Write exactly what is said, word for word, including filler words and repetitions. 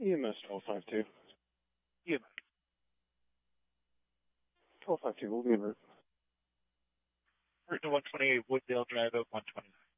E M S twelve five two. E M S. twelve five two, we'll be en route. Route to one twenty-eight Wooddale Drive out one twenty-nine.